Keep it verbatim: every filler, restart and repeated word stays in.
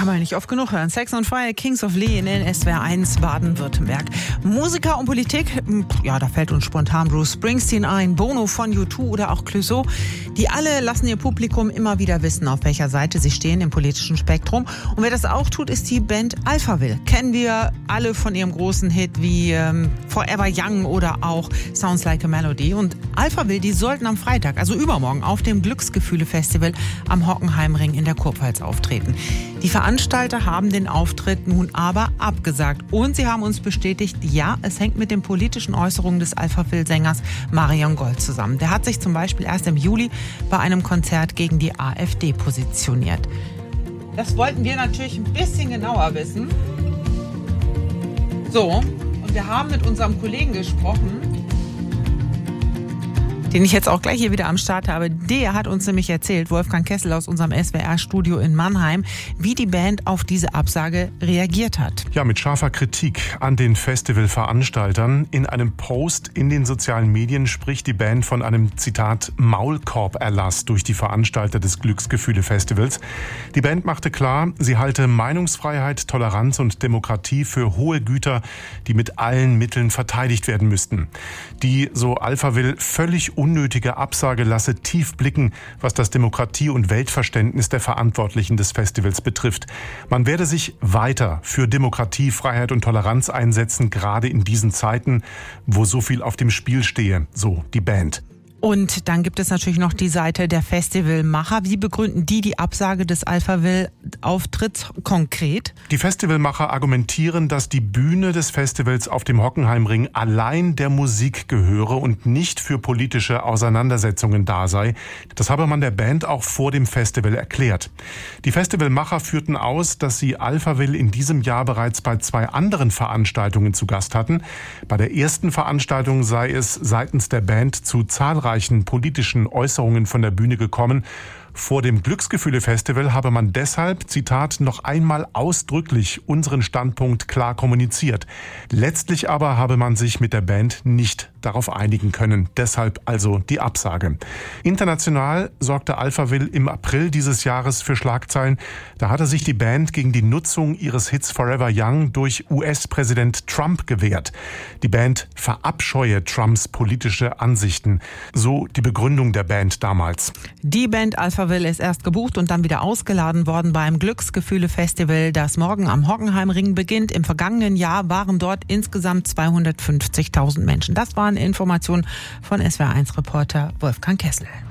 Kann man nicht oft genug hören. Sex on Fire, Kings of Leon in S W R eins Baden-Württemberg. Musiker und Politik, ja, da fällt uns spontan Bruce Springsteen ein, Bono von U zwei oder auch Clouseau. Die alle lassen ihr Publikum immer wieder wissen, auf welcher Seite sie stehen im politischen Spektrum. Und wer das auch tut, ist die Band Alphaville. Kennen wir alle von ihrem großen Hit wie ähm, Forever Young oder auch Sounds Like a Melody. Und Alphaville, die sollten am Freitag, also übermorgen, auf dem Glücksgefühle-Festival am Hockenheimring in der Kurpfalz auftreten. Die Veranstalter haben den Auftritt nun aber abgesagt. Und sie haben uns bestätigt, ja, es hängt mit den politischen Äußerungen des Alphaville-Sängers Marion Gold zusammen. Der hat sich zum Beispiel erst im Juli bei einem Konzert gegen die AfD positioniert. Das wollten wir natürlich ein bisschen genauer wissen. So, und wir haben mit unserem Kollegen gesprochen, den ich jetzt auch gleich hier wieder am Start habe. Der hat uns nämlich erzählt, Wolfgang Kessel aus unserem S W R-Studio in Mannheim, wie die Band auf diese Absage reagiert hat. Ja, mit scharfer Kritik an den Festivalveranstaltern. In einem Post in den sozialen Medien spricht die Band von einem, Zitat, Maulkorb-Erlass durch die Veranstalter des Glücksgefühle-Festivals. Die Band machte klar, sie halte Meinungsfreiheit, Toleranz und Demokratie für hohe Güter, die mit allen Mitteln verteidigt werden müssten. Die, so Alphaville, völlig unnötige Absage lasse tief blicken, was das Demokratie- und Weltverständnis der Verantwortlichen des Festivals betrifft. Man werde sich weiter für Demokratie, Freiheit und Toleranz einsetzen, gerade in diesen Zeiten, wo so viel auf dem Spiel stehe, so die Band. Und dann gibt es natürlich noch die Seite der Festivalmacher. Wie begründen die die Absage des Alphaville-Auftritts konkret? Die Festivalmacher argumentieren, dass die Bühne des Festivals auf dem Hockenheimring allein der Musik gehöre und nicht für politische Auseinandersetzungen da sei. Das habe man der Band auch vor dem Festival erklärt. Die Festivalmacher führten aus, dass sie Alphaville in diesem Jahr bereits bei zwei anderen Veranstaltungen zu Gast hatten. Bei der ersten Veranstaltung sei es seitens der Band zu zahlreichen politischen Äußerungen von der Bühne gekommen. Vor dem Glücksgefühle-Festival habe man deshalb, Zitat, noch einmal ausdrücklich unseren Standpunkt klar kommuniziert. Letztlich aber habe man sich mit der Band nicht darauf einigen können. Deshalb also die Absage. International sorgte Alphaville im April dieses Jahres für Schlagzeilen. Da hatte sich die Band gegen die Nutzung ihres Hits Forever Young durch U S-Präsident Trump gewehrt. Die Band verabscheue Trumps politische Ansichten. So die Begründung der Band damals. Die Band Alphaville ist erst gebucht und dann wieder ausgeladen worden beim Glücksgefühle-Festival, das morgen am Hockenheimring beginnt. Im vergangenen Jahr waren dort insgesamt zweihundertfünfzigtausend Menschen. Das waren Informationen von S W R eins Reporter Wolfgang Kessel.